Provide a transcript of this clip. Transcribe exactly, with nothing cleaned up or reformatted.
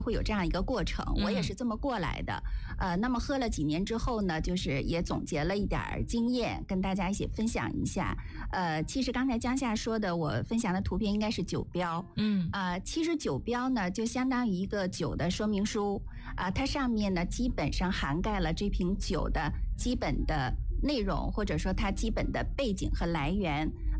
会有这样一个过程，我也是这么过来的。呃，那么喝了几年之后呢，就是也总结了一点经验，跟大家一起分享一下。呃，其实刚才江夏说的，我分享的图片应该是酒标。 嗯， 呃，其实酒标呢，就相当于一个酒的说明书啊、呃，它上面呢基本上涵盖了这瓶酒的基本的内容，或者说它基本的背景和来源。